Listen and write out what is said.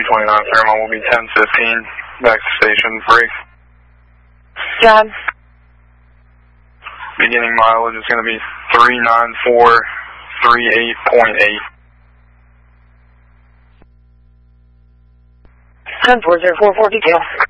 29 Fairmont will be 10:15. Back to station 3. Job. Beginning mileage is going to be 39438.8. 10-404 detail.